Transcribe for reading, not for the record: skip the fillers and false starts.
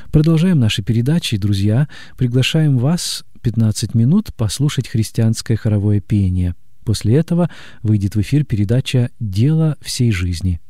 Продолжаем наши передачи, друзья. Приглашаем вас 15 минут послушать христианское хоровое пение. После этого выйдет в эфир передача «Дело всей жизни».